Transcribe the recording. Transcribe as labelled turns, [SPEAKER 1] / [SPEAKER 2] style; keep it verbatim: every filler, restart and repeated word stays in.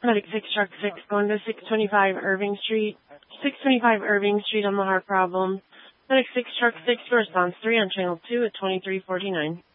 [SPEAKER 1] Medic six Truck six going to six twenty-five Irving Street. six twenty-five Irving Street on the heart problem. Medic six Truck six for response three on channel two at twenty-three forty-nine.